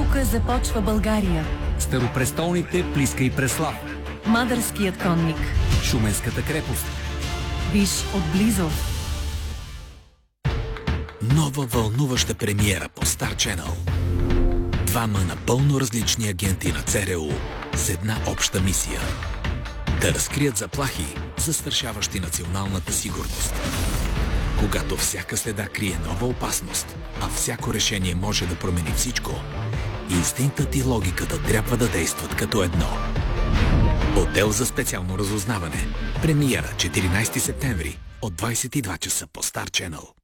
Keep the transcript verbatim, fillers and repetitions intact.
Тук започва България. Старопрестолните Плиска и Преслав. Мадърският конник. Шуменската крепост. Виж отблизо. Нова вълнуваща премиера по Стар Ченъл. Двама напълно различни агенти на ЦРУ с една обща мисия. Да разкрият заплахи, застрашаващи националната сигурност. Когато всяка следа крие нова опасност, а всяко решение може да промени всичко, инстинктът и логиката трябва да действат като едно. Отдел за специално разузнаване. Премиера четиринайсети септември от двайсет и два часа по Стар Ченъл.